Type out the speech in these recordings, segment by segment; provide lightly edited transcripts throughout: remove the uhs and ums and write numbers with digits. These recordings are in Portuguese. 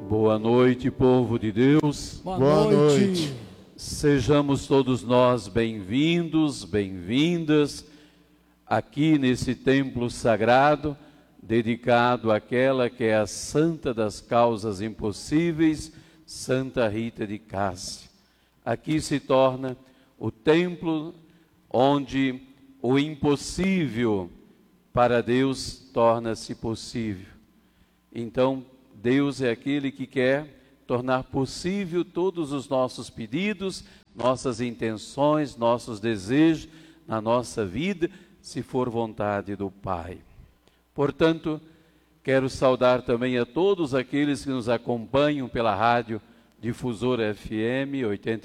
Boa noite, povo de Deus. Boa noite. Sejamos todos nós bem-vindos, bem-vindas aqui nesse templo sagrado, dedicado àquela que é a Santa das Causas Impossíveis, Santa Rita de Cássia. Aqui se torna o templo onde o impossível para Deus torna-se possível. Então, Deus é aquele que quer tornar possível todos os nossos pedidos, nossas intenções, nossos desejos na nossa vida, se for vontade do Pai. Portanto, quero saudar também a todos aqueles que nos acompanham pela rádio Difusora FM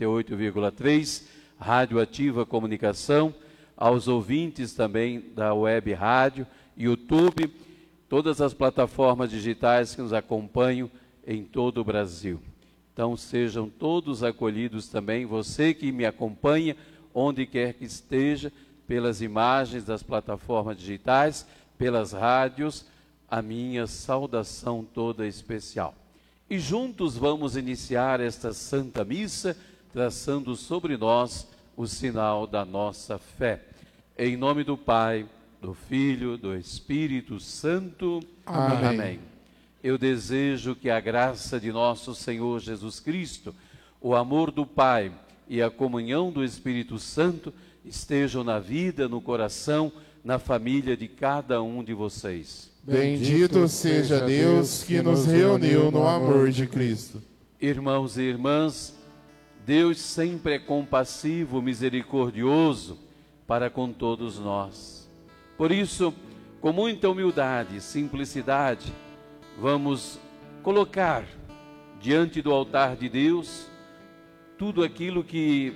88,3, Rádio Ativa Comunicação, aos ouvintes também da Web Rádio, YouTube, todas as plataformas digitais que nos acompanham em todo o Brasil. Então sejam todos acolhidos também, você que me acompanha, onde quer que esteja, pelas imagens das plataformas digitais, pelas rádios, a minha saudação toda especial. E juntos vamos iniciar esta Santa Missa, traçando sobre nós o sinal da nossa fé. Em nome do Pai, do Filho, do Espírito Santo. Amém. Amém. Eu desejo que a graça de nosso Senhor Jesus Cristo, o amor do Pai e a comunhão do Espírito Santo estejam na vida, no coração, na família de cada um de vocês. Bendito seja Deus que nos reuniu no amor de Cristo. Irmãos e irmãs, Deus sempre é compassivo, misericordioso para com todos nós. Por isso, com muita humildade e simplicidade, vamos colocar diante do altar de Deus tudo aquilo que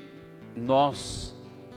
nós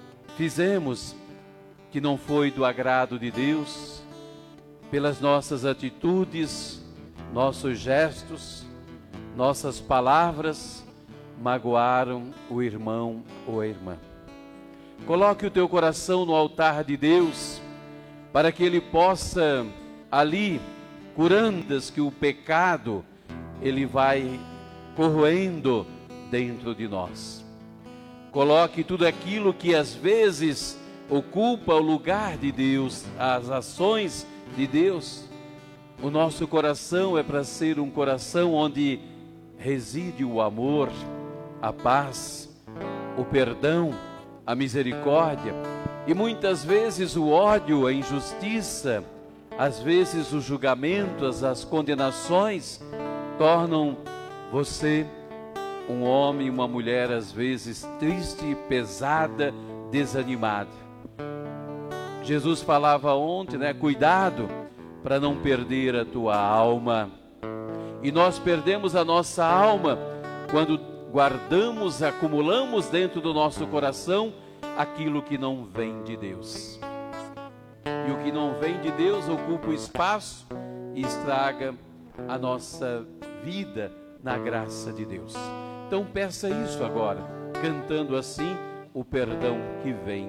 fizemos que não foi do agrado de Deus, pelas nossas atitudes, nossos gestos, nossas palavras, magoaram o irmão ou a irmã. Coloque o teu coração no altar de Deus, para que Ele possa ali, curandas que o pecado, ele vai corroendo dentro de nós. Coloque tudo aquilo que às vezes ocupa o lugar de Deus, as ações de Deus. O nosso coração é para ser um coração onde reside o amor, a paz, o perdão, a misericórdia. E muitas vezes o ódio, a injustiça, às vezes o julgamento, as condenações, tornam você um homem e uma mulher, às vezes, triste, pesada, desanimada. Jesus falava ontem, cuidado para não perder a tua alma. E nós perdemos a nossa alma quando guardamos, acumulamos dentro do nosso coração aquilo que não vem de Deus. E o que não vem de Deus ocupa o espaço e estraga a nossa vida na graça de Deus. Então peça isso agora, cantando assim o perdão que vem